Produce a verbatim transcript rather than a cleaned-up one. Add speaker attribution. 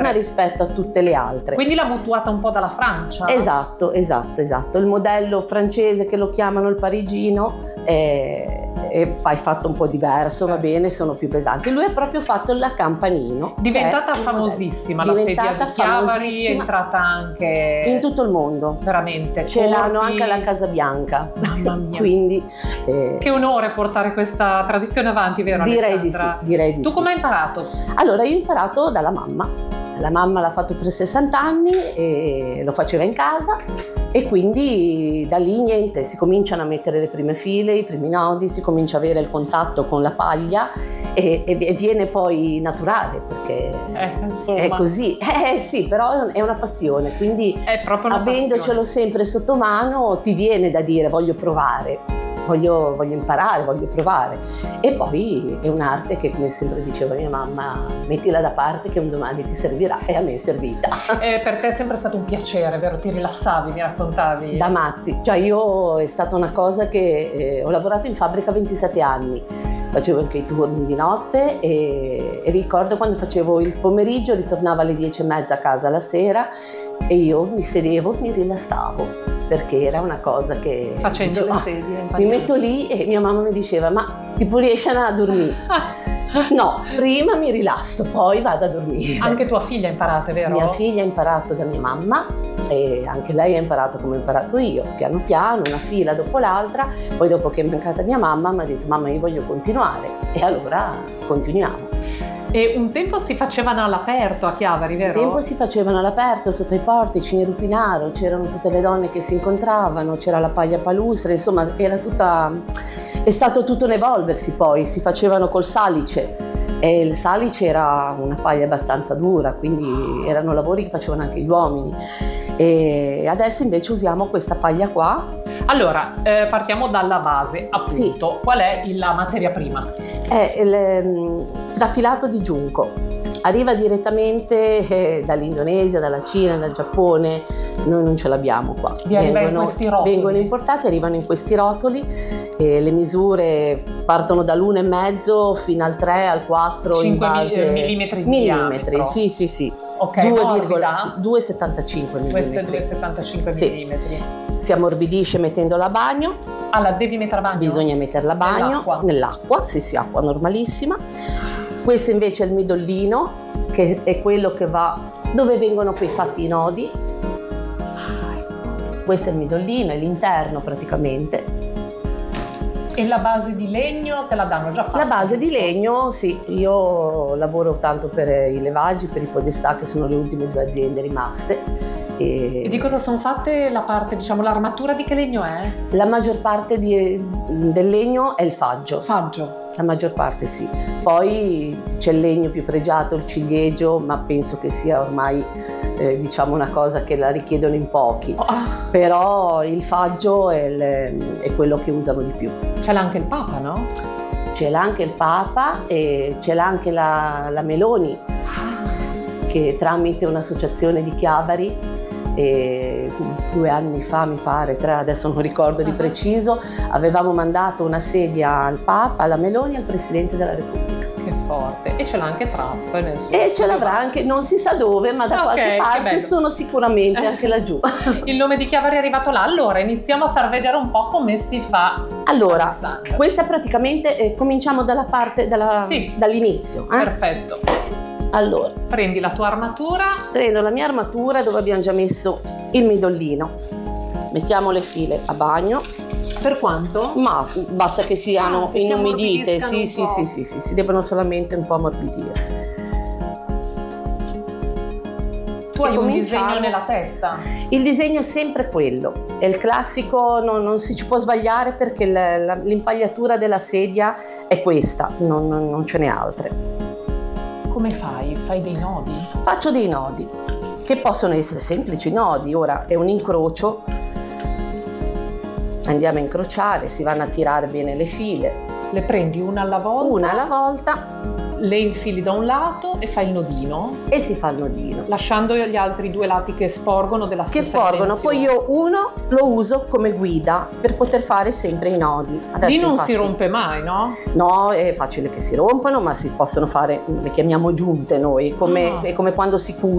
Speaker 1: prima rispetto a tutte le altre.
Speaker 2: Quindi l'ha mutuata un po' dalla Francia?
Speaker 1: Esatto, esatto, esatto. Il modello francese, che lo chiamano il parigino, è, è poi fatto un po' diverso, va bene, sono più pesanti. Lui ha proprio fatto la Campanino.
Speaker 2: Diventata famosissima la sedia di Chiavari, è entrata anche
Speaker 1: in tutto il mondo.
Speaker 2: Veramente.
Speaker 1: Ce
Speaker 2: corpi.
Speaker 1: L'hanno anche alla Casa Bianca.
Speaker 2: Mamma mia.
Speaker 1: Quindi eh,
Speaker 2: che onore portare questa tradizione avanti, vero
Speaker 1: direi
Speaker 2: Alessandra?
Speaker 1: Di sì, direi di
Speaker 2: tu
Speaker 1: sì.
Speaker 2: come hai imparato?
Speaker 1: Allora, io ho imparato dalla mamma. La mamma l'ha fatto per sessanta anni e lo faceva in casa, e quindi da lì niente, si cominciano a mettere le prime file, i primi nodi, si comincia a avere il contatto con la paglia e, e viene poi naturale, perché
Speaker 2: eh,
Speaker 1: è così. Eh sì, però è una passione, quindi
Speaker 2: è proprio una
Speaker 1: avendocelo
Speaker 2: passione.
Speaker 1: sempre sotto mano ti viene da dire voglio provare. Voglio, voglio imparare, voglio provare. E poi è un'arte che, come sempre diceva mia mamma, mettila da parte che un domani ti servirà, e a me è servita.
Speaker 2: E per te è sempre stato un piacere, vero? Ti rilassavi, mi raccontavi?
Speaker 1: Da matti, cioè io è stata una cosa che eh, ho lavorato in fabbrica ventisette anni, facevo anche i turni di notte e, e ricordo quando facevo il pomeriggio, ritornavo alle dieci e mezza a casa la sera e io mi sedevo, mi rilassavo, perché era una cosa che
Speaker 2: facendo
Speaker 1: dicevo,
Speaker 2: le sedie
Speaker 1: ah, mi metto lì e mia mamma mi diceva ma tipo riesci a dormire? No, prima mi rilasso, poi vado a dormire.
Speaker 2: Anche tua figlia ha imparato, vero?
Speaker 1: Mia figlia ha imparato da mia mamma e anche lei ha imparato come ho imparato io, piano piano, una fila dopo l'altra. Poi dopo che è mancata mia mamma mi ha detto mamma io voglio continuare, e allora continuiamo.
Speaker 2: E un tempo si facevano all'aperto a Chiavari, vero?
Speaker 1: Un tempo si facevano all'aperto, sotto ai portici, in Rupinaro, c'erano tutte le donne che si incontravano, c'era la paglia palustre, insomma era tutta... è stato tutto un evolversi poi, si facevano col salice, e il salice era una paglia abbastanza dura, quindi erano lavori che facevano anche gli uomini, e adesso invece usiamo questa paglia qua.
Speaker 2: Allora, eh, partiamo dalla base, appunto.
Speaker 1: Sì.
Speaker 2: Qual è la materia prima?
Speaker 1: È il um, trafilato di giunco. Arriva direttamente eh, dall'Indonesia, dalla Cina, dal Giappone, noi non ce l'abbiamo qua.
Speaker 2: Vi arriva in questi rotoli?
Speaker 1: Vengono importati, arrivano in questi rotoli, e le misure partono dall'uno e mezzo fino al tre, al quattro in base...
Speaker 2: millimetri di
Speaker 1: millimetri,
Speaker 2: diametro.
Speaker 1: sì, sì, sì.
Speaker 2: Ok,
Speaker 1: due
Speaker 2: morbida?
Speaker 1: virgola settantacinque millimetri.
Speaker 2: Questo è due virgola settantacinque
Speaker 1: sì.
Speaker 2: millimetri.
Speaker 1: Si ammorbidisce mettendola a bagno.
Speaker 2: Ah, la devi mettere a bagno?
Speaker 1: Bisogna metterla a bagno.
Speaker 2: Nell'acqua?
Speaker 1: Nell'acqua, sì, sì, acqua normalissima. Questo invece è il midollino, che è quello che va dove vengono poi fatti i nodi. Questo è il midollino, è l'interno praticamente.
Speaker 2: E la base di legno te la danno già fatta?
Speaker 1: La base di legno, sì, io lavoro tanto per i levaggi, per i podestà, che sono le ultime due aziende rimaste.
Speaker 2: E di cosa sono fatte la parte, diciamo, l'armatura di che legno è?
Speaker 1: La maggior parte di, del legno è il faggio.
Speaker 2: Faggio.
Speaker 1: La maggior parte sì. Poi c'è il legno più pregiato, il ciliegio, ma penso che sia ormai eh, diciamo una cosa che la richiedono in pochi.
Speaker 2: Oh.
Speaker 1: Però il faggio è, il, è quello che usano di più.
Speaker 2: C'è anche il Papa, no?
Speaker 1: C'è anche il Papa e c'è anche la, la Meloni, ah. che tramite un'associazione di Chiavari, e due anni fa mi pare, tre, adesso non ricordo di preciso, avevamo mandato una sedia al Papa, alla Meloni e al Presidente della Repubblica.
Speaker 2: Che forte. E ce l'ha anche Trump nel suo
Speaker 1: e ce l'avrà anche, non si sa dove, ma da
Speaker 2: okay,
Speaker 1: qualche parte sono sicuramente anche laggiù.
Speaker 2: Il nome di Chiavari è arrivato là. Allora iniziamo a far vedere un po' come si fa.
Speaker 1: Allora, questa praticamente eh, cominciamo dalla parte dalla,
Speaker 2: sì.
Speaker 1: dall'inizio. Eh?
Speaker 2: Perfetto.
Speaker 1: Allora,
Speaker 2: prendi la tua armatura.
Speaker 1: Prendo la mia armatura dove abbiamo già messo il midollino. Mettiamo le file a bagno.
Speaker 2: Per quanto?
Speaker 1: Ma basta che siano
Speaker 2: ah, che
Speaker 1: inumidite,
Speaker 2: si
Speaker 1: sì, sì, sì, sì, sì, si devono solamente un po' ammorbidire.
Speaker 2: Tu hai un disegno nella testa?
Speaker 1: Il disegno è sempre quello, è il classico, non, non si ci può sbagliare perché la, la, l'impagliatura della sedia è questa, non, non, non ce n'è altre.
Speaker 2: Come fai? Fai dei nodi?
Speaker 1: Faccio dei nodi, che possono essere semplici nodi. Ora è un incrocio, andiamo a incrociare, si vanno a tirare bene le file.
Speaker 2: Le prendi una alla volta?
Speaker 1: Una alla volta.
Speaker 2: Le infili da un lato e fai il nodino?
Speaker 1: E si fa il nodino.
Speaker 2: Lasciando gli altri due lati che sporgono della stessa
Speaker 1: Che sporgono,
Speaker 2: dimensione.
Speaker 1: poi io uno lo uso come guida per poter fare sempre i nodi.
Speaker 2: Adesso, lì non infatti, si rompe mai, no?
Speaker 1: No, è facile che si rompano, ma si possono fare, le chiamiamo giunte noi, come, ah. è come quando si cuce.